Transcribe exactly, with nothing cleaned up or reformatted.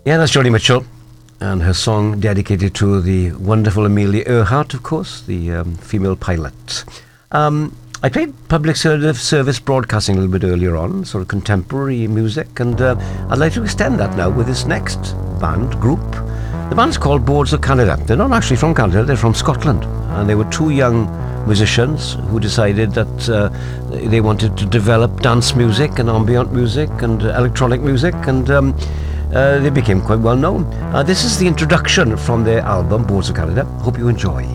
Yeah, that's Joni Mitchell, and her song dedicated to the wonderful Amelia Earhart, of course, the um, female pilot. Um, I played public service service broadcasting a little bit earlier on, sort of contemporary music, and uh, I'd like to extend that now with this next band group. The band's called Boards of Canada. They're not actually from Canada, they're from Scotland, and they were two young musicians who decided that uh, they wanted to develop dance music and ambient music and uh, electronic music, and um, uh, they became quite well known. Uh, this is the introduction from their album Boards of Canada. Hope you enjoy.